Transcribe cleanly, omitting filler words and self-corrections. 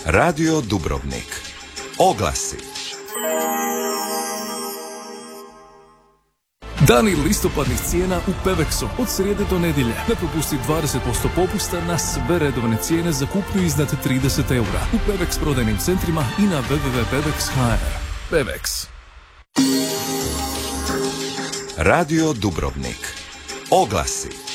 Radio Dubrovnik. Oglasi. Dani listopadnih cijena u Pevexu od srijede do nedjelje. Ne propusti 20% popusta na sve redovne cijene za kupnju iznad 30 eura u Pevex prodajnim centrima i na www.pevex.hr. Pevex. Radio Dubrovnik. Oglasi.